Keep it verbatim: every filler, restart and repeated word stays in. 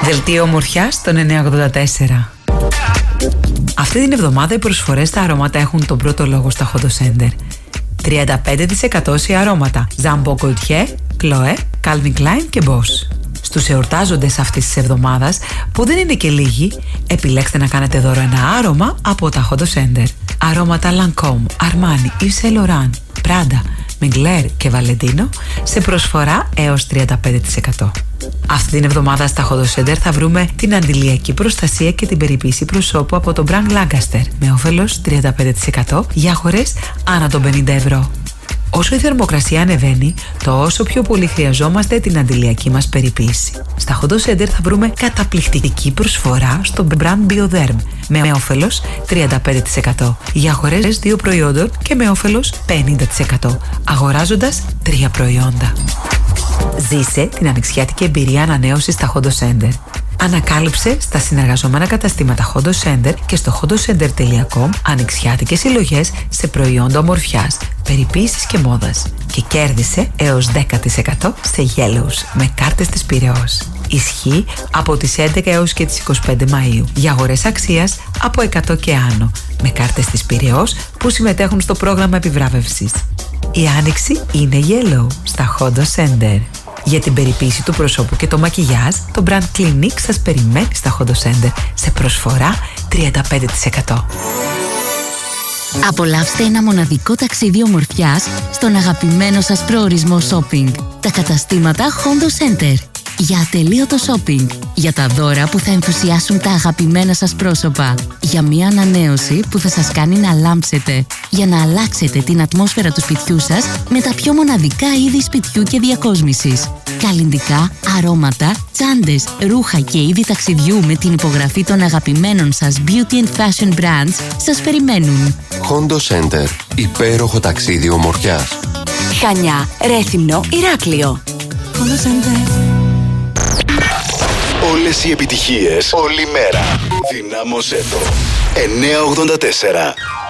Δελτίο ομορφιάς των εννιακόσια ογδόντα τέσσερα. Αυτή την εβδομάδα οι προσφορές στα αρώματα έχουν τον πρώτο λόγο στα Hondo Center. τριάντα πέντε τοις εκατό σε αρώματα Jean Paul Gaultier, Chloé, Calvin Klein και Boss. Στους εορτάζοντες αυτής της εβδομάδας, που δεν είναι και λίγοι, επιλέξτε να κάνετε δώρο ένα άρωμα από τα Hondo Center. Αρώματα Lancôme, Armani, Yves Saint Laurent, Prada, Mugler και Valentino σε προσφορά έως τριάντα πέντε τοις εκατό. Αυτή την εβδομάδα στα Hondo Center θα βρούμε την αντιλιακή προστασία και την περιποίηση προσώπου από τον Brand Lancaster με όφελος τριάντα πέντε τοις εκατό για αγορές άνω των πενήντα ευρώ. Όσο η θερμοκρασία ανεβαίνει, τόσο πιο πολύ χρειαζόμαστε την αντιλιακή μας περιποίηση. Στα Hondo Center θα βρούμε καταπληκτική προσφορά στο Brand Bioderm με όφελος τριάντα πέντε τοις εκατό για αγορές δύο προϊόντων και με όφελος πενήντα τοις εκατό αγοράζοντας τρία προϊόντα. Ζήσε την ανοιξιάτικη εμπειρία ανανέωσης στα Hondo Center. Ανακάλυψε στα συνεργαζόμενα καταστήματα Hondo Center και στο hondocenter τελεία com ανοιξιάτικες συλλογές σε προϊόντα ομορφιάς, περιποίησης και μόδας και κέρδισε έως δέκα τοις εκατό σε Yellows με κάρτες της Πειραιώς. Ισχύει από τις έντεκα έως και τις είκοσι πέντε Μαΐου για αγορές αξίας από εκατό και άνω με κάρτες της Πειραιώς που συμμετέχουν στο πρόγραμμα επιβράβευσης. Η άνοιξη είναι Yellow στα Hondo Center. Για την περιποίηση του προσώπου και το μακιγιάζ, το Brand Clinique σας περιμένει στα Hondo Center σε προσφορά τριάντα πέντε τοις εκατό. Απολαύστε ένα μοναδικό ταξίδι ομορφιάς στον αγαπημένο σας προορισμό shopping. Τα καταστήματα Hondo Center. Για ατελείωτο shopping. Για τα δώρα που θα ενθουσιάσουν τα αγαπημένα σας πρόσωπα. Για μια ανανέωση που θα σας κάνει να λάμψετε. Για να αλλάξετε την ατμόσφαιρα του σπιτιού σας με τα πιο μοναδικά είδη σπιτιού και διακόσμησης. Καλλυντικά, αρώματα, τσάντες, ρούχα και είδη ταξιδιού με την υπογραφή των αγαπημένων σας beauty and fashion brands σας περιμένουν. Hondo Center. Υπέροχο ταξίδι ομορφιάς. Χανιά, Ρέθυμνο, Ηράκλειο. Hondo Center. Όλες οι επιτυχίες, όλη μέρα. Δυνάμωσέ το. εννιακόσια ογδόντα τέσσερα.